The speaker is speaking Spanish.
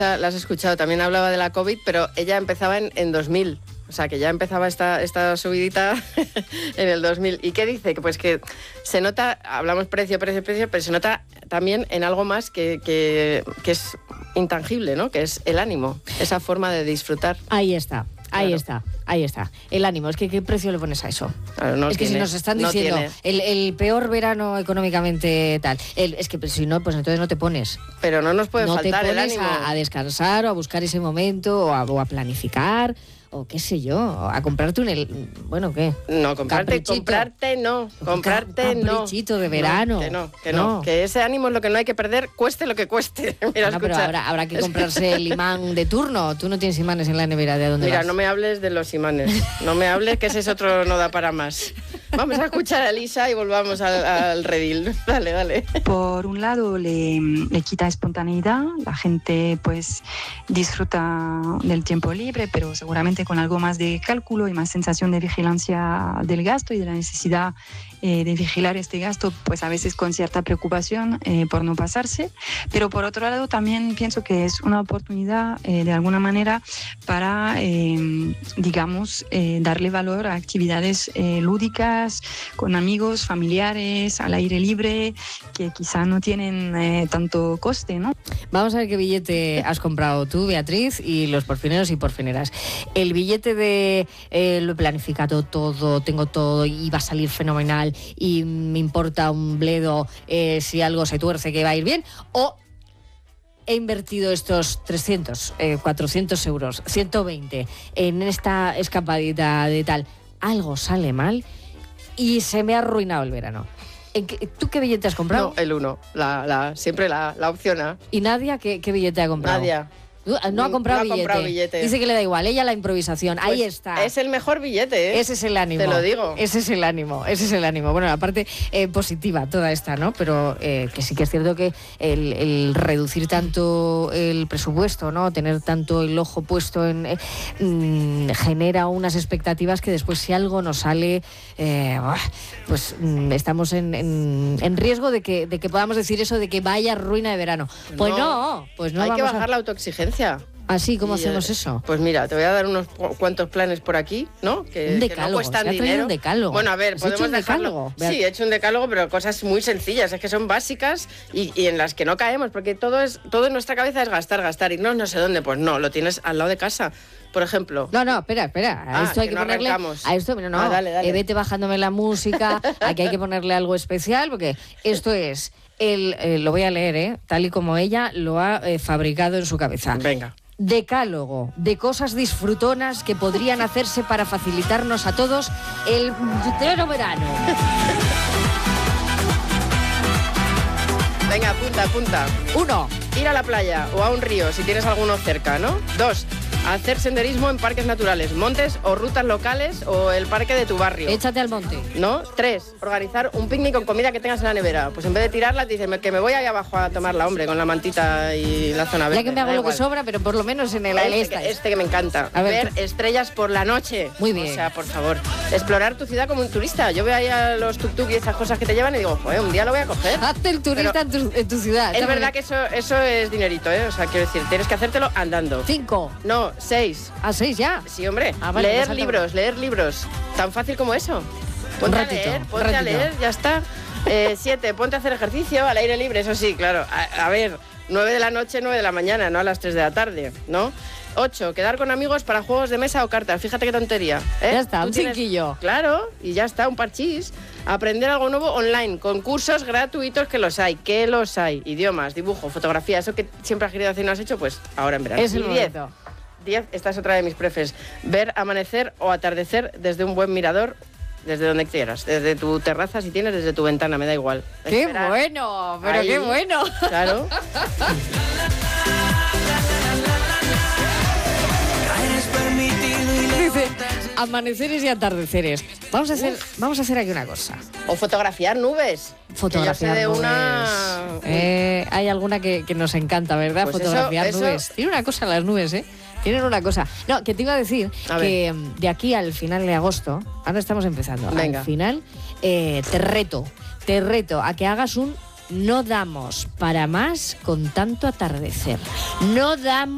La has escuchado, también hablaba de la COVID, pero ella empezaba en 2000. O sea, que ya empezaba esta subidita en el 2000. ¿Y qué dice? Pues que se nota, hablamos precio, pero se nota también en algo más que es intangible, ¿no? Que es el ánimo, esa forma de disfrutar. Ahí está. Ahí está. El ánimo. Es que ¿qué precio le pones a eso? Claro, no es que tiene, si nos están diciendo el peor verano económicamente tal, es que si no, pues entonces no te pones. Pero no nos puede faltar el ánimo. No te pones a descansar o a buscar ese momento o a planificar o qué sé yo, a comprarte bueno, ¿qué? No, comprarte no. Un caprichito de verano. Que no. Que ese ánimo es lo que no hay que perder, cueste lo que cueste. Mira, pero habrá que comprarse el imán de turno. Tú no tienes imanes en la nevera, ¿de dónde vas? Mira, no me hables de los imanes. No me hables que ese es otro no da para más. Vamos a escuchar a Elisa y volvamos al redil. Dale. Por un lado le quita espontaneidad, la gente pues disfruta del tiempo libre, pero seguramente con algo más de cálculo y más sensación de vigilancia del gasto y de la necesidad de vigilar este gasto, pues a veces con cierta preocupación por no pasarse. Pero por otro lado también pienso que es una oportunidad de alguna manera para, darle valor a actividades lúdicas, con amigos, familiares, al aire libre, que quizá no tienen tanto coste, ¿no? Vamos a ver qué billete has comprado tú, Beatriz, y los porfineros y porfineras. El billete de lo he planificado todo, tengo todo y va a salir fenomenal y me importa un bledo si algo se tuerce que va a ir bien, o he invertido estos 300, 400 euros, 120 en esta escapadita de tal, algo sale mal y se me ha arruinado el verano. ¿Tú qué billete has comprado? No, el 1, siempre la opción A. ¿Y Nadia qué billete ha comprado? Nadia. No ha comprado billete. Dice que le da igual, ella la improvisación. Pues ahí está. Es el mejor billete, ¿eh? Ese es el ánimo. Te lo digo. Ese es el ánimo. Bueno, la parte positiva toda esta, ¿no? Pero que sí que es cierto que el reducir tanto el presupuesto, ¿no? Tener tanto el ojo puesto genera unas expectativas que después si algo nos sale, pues estamos en riesgo de que podamos decir eso de que vaya ruina de verano. Pues no hay que bajar la autoexigencia. ¿Así? ¿Cómo hacemos eso? Pues mira, te voy a dar unos cuantos planes por aquí, ¿no? Que no cuestan dinero. Un decálogo. Bueno, a ver, podemos dejarlo. Sí, he hecho un decálogo, pero cosas muy sencillas, es que son básicas y en las que no caemos, porque todo en nuestra cabeza es gastar, irnos no sé dónde. Pues no, lo tienes al lado de casa. Por ejemplo. No, espera. A esto hay que ponerle. Arrancamos. A esto, no. Dale. Vete bajándome la música. Aquí hay que ponerle algo especial, porque esto es lo voy a leer, tal y como ella lo ha fabricado en su cabeza. Venga. Decálogo de cosas disfrutonas que podrían hacerse para facilitarnos a todos el pleno verano. Venga, apunta. 1. Ir a la playa o a un río si tienes alguno cerca, ¿no? 2. Hacer senderismo en parques naturales, montes o rutas locales o el parque de tu barrio. Échate al monte. ¿No? 3. Organizar un picnic con comida que tengas en la nevera. Pues en vez de tirarla, te dices que me voy ahí abajo a tomarla, hombre, con la mantita y la zona verde. Ya que me hago lo que sobra, pero por lo menos en el este que me encanta. Ver estrellas por la noche. Muy bien. O sea, por favor. Explorar tu ciudad como un turista. Yo veo ahí a los tuk-tuk y esas cosas que te llevan y digo, joder, un día lo voy a coger. Hazte el turista en tu ciudad. Es verdad que eso es dinerito, ¿eh? O sea, quiero decir, tienes que hacértelo andando. 5. No, 6. ¿A 6 ya? Sí, hombre. Vale, leer libros. Tan fácil como eso. Ponte a leer, ya está. 7. Ponte a hacer ejercicio al aire libre, eso sí, claro. A ver, 9 de la noche, 9 de la mañana, no a las 3 de la tarde, ¿no? 8. Quedar con amigos para juegos de mesa o cartas. Fíjate qué tontería. Ya está, un cinquillo. Claro, y ya está, un parchís. Aprender algo nuevo online, con cursos gratuitos que los hay. Idiomas, dibujo, fotografía, eso que siempre has querido hacer y no has hecho, pues ahora en verano. Es el 10, esta es otra de mis prefes. Ver amanecer o atardecer desde un buen mirador, desde donde quieras. Desde tu terraza, si tienes, desde tu ventana, me da igual. ¡Qué bueno! ¡Pero ahí, qué bueno! Claro. Dice, amaneceres y atardeceres. Vamos a hacer aquí una cosa. O fotografiar nubes. Fotografiar nubes. Hay alguna que nos encanta, ¿verdad? Pues fotografiar nubes. Tiene una cosa las nubes, ¿eh? Tienen una cosa. No, que te iba a decir que de aquí al final de agosto, ahora estamos empezando, al final, te reto a que hagas un no damos para más con tanto atardecer. No damos